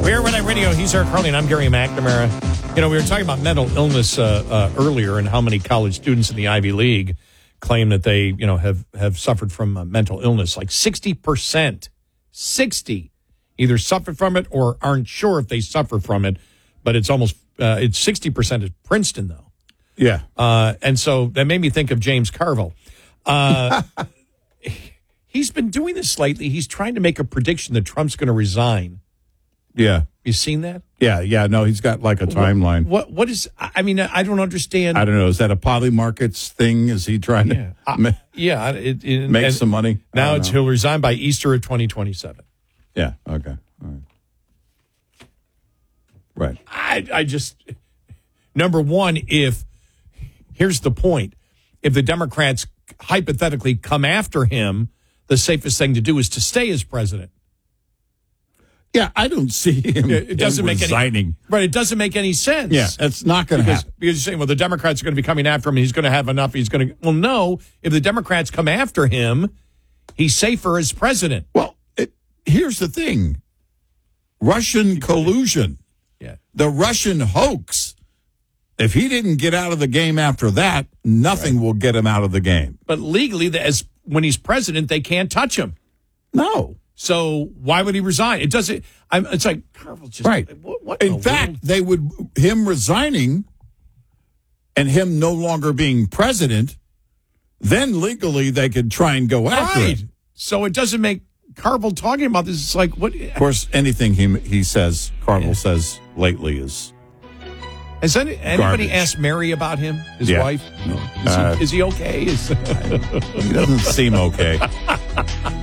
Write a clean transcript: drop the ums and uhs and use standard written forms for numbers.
We're Red Eye Radio. He's Eric Carly, and I'm Gary McNamara. You know, we were talking about mental illness earlier and how many college students in the Ivy League claim that they, you know, have suffered from mental illness. Like 60%, 60 either suffered from it or aren't sure if they suffer from it. But it's almost, it's 60% at Princeton, though. Yeah. And so that made me think of James Carville. He's been doing this lately. He's trying to make a prediction that Trump's going to resign. Yeah. You seen that? Yeah. No, he's got like a timeline. What is, I mean, I don't understand. I don't know. Is that a Poly Markets thing? Is he trying to make some money? Now he'll resign by Easter of 2027. Yeah. Okay. All right. Right. I just, number one, here's the point. If the Democrats hypothetically come after him, the safest thing to do is to stay as president. Yeah, I don't see him resigning. Right, it doesn't make any sense. Yeah, it's not going to happen. Because you're saying, well, the Democrats are going to be coming after him, and he's going to have enough, well, no, if the Democrats come after him, he's safer as president. Well, here's the thing. Russian collusion. Yeah. The Russian hoax. If he didn't get out of the game after that, nothing will get him out of the game. But legally, when he's president, they can't touch him. No. So why would he resign? It doesn't. It's like Carville just right. What in fact, him resigning and him no longer being president. Then legally they could try and go after him. So it doesn't make Carville talking about this. It's like what? Of course, anything he says, Carville says lately is. Has anybody asked Mary about him, his wife? No. Is he okay? He doesn't seem okay.